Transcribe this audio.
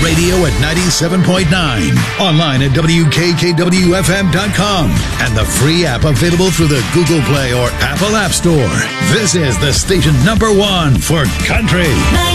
radio at 97.9, online at WKKWFM.com, and the free app available through the Google Play or Apple App Store. This is the station #1 for country.